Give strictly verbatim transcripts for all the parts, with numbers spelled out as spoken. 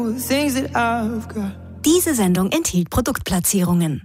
Diese Sendung enthielt Produktplatzierungen.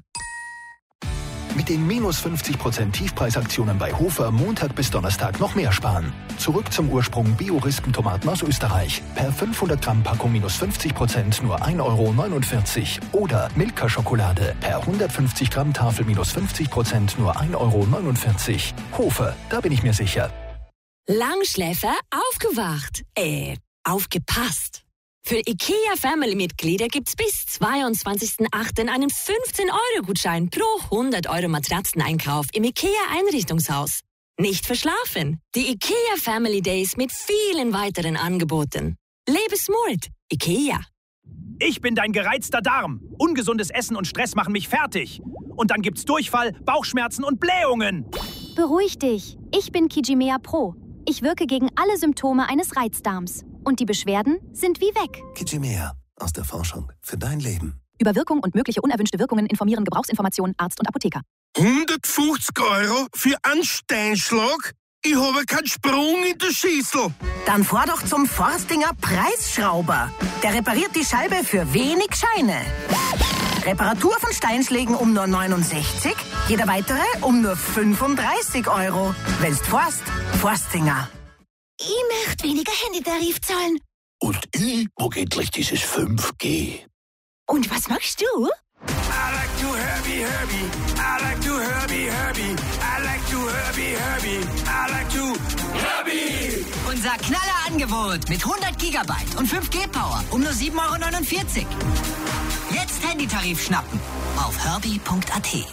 Mit den minus fünfzig Prozent Tiefpreisaktionen bei Hofer Montag bis Donnerstag noch mehr sparen. Zurück zum Ursprung Bio-Rispen-Tomaten aus Österreich. Per fünfhundert Gramm Packung minus fünfzig Prozent nur ein Euro neunundvierzig. Oder Milka-Schokolade. Per hundertfünfzig Gramm Tafel minus fünfzig Prozent nur ein Euro neunundvierzig. Hofer, da bin ich mir sicher. Langschläfer aufgewacht. Äh, aufgepasst. Für IKEA-Family-Mitglieder gibt's bis zweiundzwanzigsten achten einen fünfzehn-Euro-Gutschein pro hundert Euro Matratzeneinkauf im IKEA-Einrichtungshaus. Nicht verschlafen. Die IKEA Family Days mit vielen weiteren Angeboten. Lebe smart. IKEA. Ich bin dein gereizter Darm. Ungesundes Essen und Stress machen mich fertig. Und dann gibt's Durchfall, Bauchschmerzen und Blähungen. Beruhig dich. Ich bin Kijimea Pro. Ich wirke gegen alle Symptome eines Reizdarms. Und die Beschwerden sind wie weg. Kijimea. Aus der Forschung. Für dein Leben. Über Wirkung und mögliche unerwünschte Wirkungen informieren Gebrauchsinformationen Arzt und Apotheker. hundertfünfzig Euro für einen Steinschlag? Ich habe keinen Sprung in der Schüssel. Dann fahr doch zum Forstinger Preisschrauber. Der repariert die Scheibe für wenig Scheine. Reparatur von Steinschlägen um nur neunundsechzig, jeder weitere um nur fünfunddreißig Euro. Wenn's forst, Forstinger. Ich möchte weniger Handytarif zahlen. Und ich mag endlich dieses fünf G. Und was machst du? I like to Herbie, Herbie. I like to Herbie, Herbie. I like to Herbie, Herbie. I like to Herbie. Unser Knallerangebot mit hundert Gigabyte und fünf G Power um nur sieben Euro neunundvierzig. Jetzt Handytarif schnappen auf herbie punkt a t.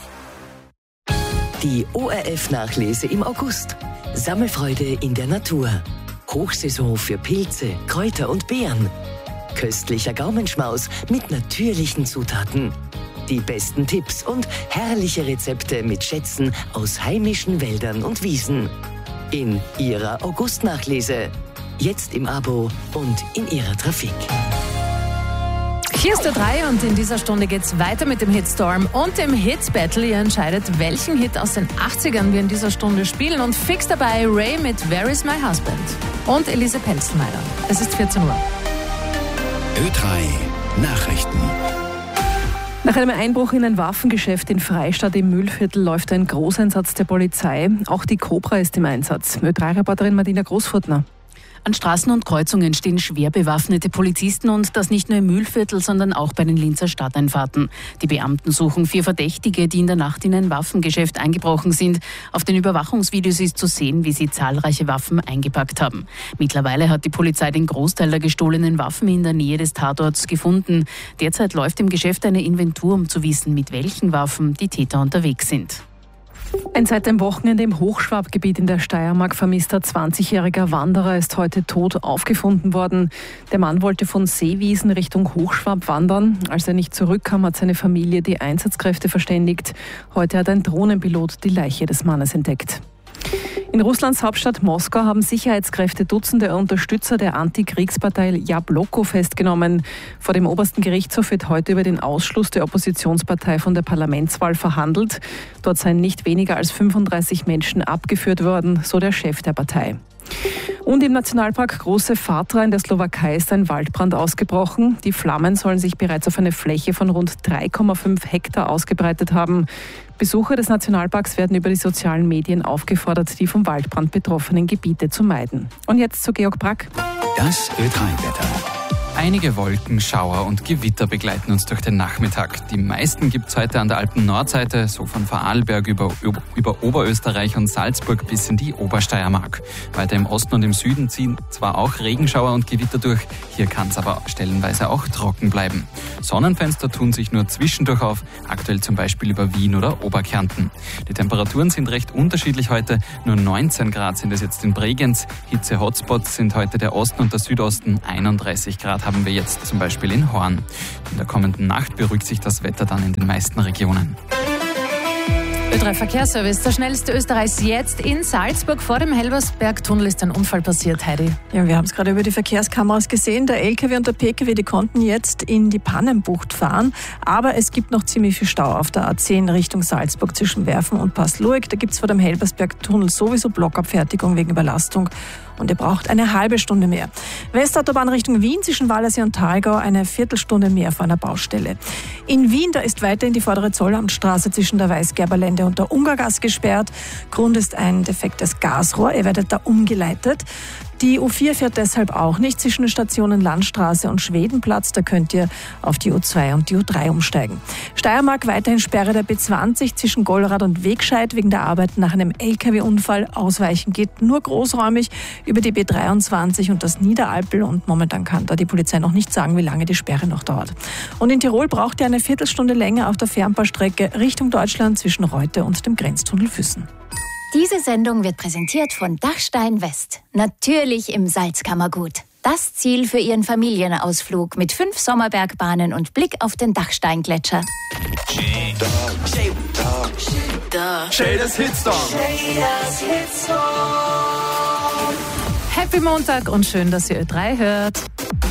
Die O R F-Nachlese im August. Sammelfreude in der Natur. Hochsaison für Pilze, Kräuter und Beeren. Köstlicher Gaumenschmaus mit natürlichen Zutaten. Die besten Tipps und herrliche Rezepte mit Schätzen aus heimischen Wäldern und Wiesen. In Ihrer August-Nachlese. Jetzt im Abo und in Ihrer Trafik. Hier ist der drei und in dieser Stunde geht's weiter mit dem Hitstorm und dem Hits Battle. Ihr entscheidet, welchen Hit aus den achtzigern wir in dieser Stunde spielen. Und fix dabei Ray mit Where is my husband und Elise Pelzenmeier. Es ist vierzehn Uhr. Ö drei Nachrichten. Nach einem Einbruch in ein Waffengeschäft in Freistadt im Mühlviertel läuft ein Großeinsatz der Polizei. Auch die Cobra ist im Einsatz. Ö drei Reporterin Martina Großfurtner. An Straßen und Kreuzungen stehen schwer bewaffnete Polizisten und das nicht nur im Mühlviertel, sondern auch bei den Linzer Stadteinfahrten. Die Beamten suchen vier Verdächtige, die in der Nacht in ein Waffengeschäft eingebrochen sind. Auf den Überwachungsvideos ist zu sehen, wie sie zahlreiche Waffen eingepackt haben. Mittlerweile hat die Polizei den Großteil der gestohlenen Waffen in der Nähe des Tatorts gefunden. Derzeit läuft im Geschäft eine Inventur, um zu wissen, mit welchen Waffen die Täter unterwegs sind. Ein seit dem Wochenende im Hochschwabgebiet in der Steiermark vermisster zwanzigjähriger Wanderer ist heute tot aufgefunden worden. Der Mann wollte von Seewiesen Richtung Hochschwab wandern. Als er nicht zurückkam, hat seine Familie die Einsatzkräfte verständigt. Heute hat ein Drohnenpilot die Leiche des Mannes entdeckt. In Russlands Hauptstadt Moskau haben Sicherheitskräfte Dutzende Unterstützer der Antikriegspartei Jabloko festgenommen. Vor dem obersten Gerichtshof wird heute über den Ausschluss der Oppositionspartei von der Parlamentswahl verhandelt. Dort seien nicht weniger als fünfunddreißig Menschen abgeführt worden, so der Chef der Partei. Und im Nationalpark Große Fatra in der Slowakei ist ein Waldbrand ausgebrochen. Die Flammen sollen sich bereits auf eine Fläche von rund drei Komma fünf Hektar ausgebreitet haben. Besucher des Nationalparks werden über die sozialen Medien aufgefordert, die vom Waldbrand betroffenen Gebiete zu meiden. Und jetzt zu Georg Brack. Das Ö drei Wetter. Einige Wolken, Schauer und Gewitter begleiten uns durch den Nachmittag. Die meisten gibt es heute an der Alpen-Nordseite, so von Vorarlberg über, über Oberösterreich und Salzburg bis in die Obersteiermark. Weiter im Osten und im Süden ziehen zwar auch Regenschauer und Gewitter durch, hier kann es aber stellenweise auch trocken bleiben. Sonnenfenster tun sich nur zwischendurch auf, aktuell zum Beispiel über Wien oder Oberkärnten. Die Temperaturen sind recht unterschiedlich heute, nur neunzehn Grad sind es jetzt in Bregenz. Hitze-Hotspots sind heute der Osten und der Südosten, einunddreißig Grad haben wir jetzt zum Beispiel in Horn. In der kommenden Nacht beruhigt sich das Wetter dann in den meisten Regionen. Ö drei Verkehrsservice, der schnellste Österreichs jetzt in Salzburg. Vor dem Helbersberg-Tunnel ist ein Unfall passiert, Heidi. Ja, wir haben es gerade über die Verkehrskameras gesehen. Der L K W und der P K W, die konnten jetzt in die Pannenbucht fahren. Aber es gibt noch ziemlich viel Stau auf der A zehn Richtung Salzburg zwischen Werfen und Passlueck. Da gibt es vor dem Helbersberg-Tunnel sowieso Blockabfertigung wegen Überlastung. und ihr braucht eine halbe Stunde mehr. Westautobahn Richtung Wien zwischen Wallersee und Thalgau eine Viertelstunde mehr vor einer Baustelle. In Wien, da ist weiterhin die vordere Zollamtstraße zwischen der Weißgerberlände und der Ungargasse gesperrt. Grund ist ein defektes Gasrohr. Ihr werdet da umgeleitet. Die U vier fährt deshalb auch nicht zwischen den Stationen Landstraße und Schwedenplatz. Da könnt ihr auf die U zwei und die U drei umsteigen. Steiermark weiterhin Sperre der B zwanzig zwischen Gollrad und Wegscheid wegen der Arbeiten nach einem L K W-Unfall. Ausweichen geht nur großräumig über die B dreiundzwanzig und das Niederalpel. Und momentan kann da die Polizei noch nicht sagen, wie lange die Sperre noch dauert. Und in Tirol braucht ihr eine Viertelstunde länger auf der Fernbahnstrecke Richtung Deutschland zwischen Reute und dem Grenztunnel Füssen. Diese Sendung wird präsentiert von Dachstein West. Natürlich im Salzkammergut. Das Ziel für Ihren Familienausflug mit fünf Sommerbergbahnen und Blick auf den Dachsteingletscher. Shaders Hitstorm. Happy Montag und schön, dass ihr Ö drei hört.